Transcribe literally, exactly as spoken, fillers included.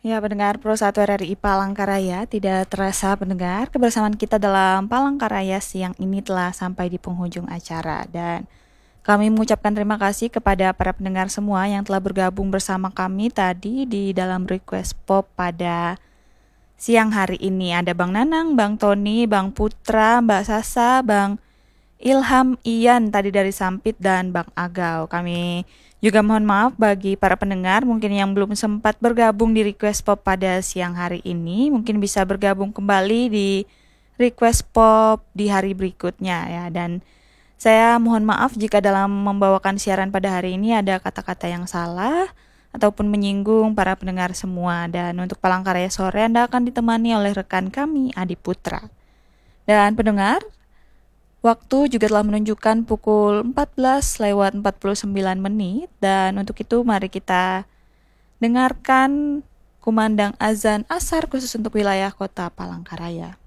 Ya, pendengar Pro satu R R I Palangkaraya, tidak terasa pendengar, kebersamaan kita dalam Palangkaraya siang ini telah sampai di penghujung acara dan kami mengucapkan terima kasih kepada para pendengar semua yang telah bergabung bersama kami tadi di dalam Request Pop pada siang hari ini. Ada Bang Nanang, Bang Tony, Bang Putra, Mbak Sasa, Bang Ilham, Ian tadi dari Sampit, dan Bang Agau. Kami juga mohon maaf bagi para pendengar mungkin yang belum sempat bergabung di Request Pop pada siang hari ini. Mungkin bisa bergabung kembali di Request Pop di hari berikutnya ya. Dan saya mohon maaf jika dalam membawakan siaran pada hari ini ada kata-kata yang salah ataupun menyinggung para pendengar semua. Dan untuk Palangkaraya sore Anda akan ditemani oleh rekan kami, Adi Putra. Dan pendengar, waktu juga telah menunjukkan pukul empat belas lewat empat puluh sembilan menit dan untuk itu mari kita dengarkan kumandang azan asar khusus untuk wilayah kota Palangkaraya.